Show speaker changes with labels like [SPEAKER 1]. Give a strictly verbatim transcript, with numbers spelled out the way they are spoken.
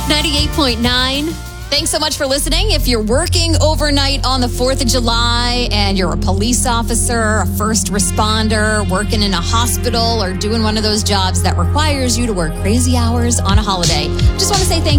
[SPEAKER 1] ninety-eight point nine.
[SPEAKER 2] Thanks so much for listening. If you're working overnight on the fourth of July and you're a police officer, a first responder, working in a hospital, or doing one of those jobs that requires you to work crazy hours on a holiday, just want to say thank you.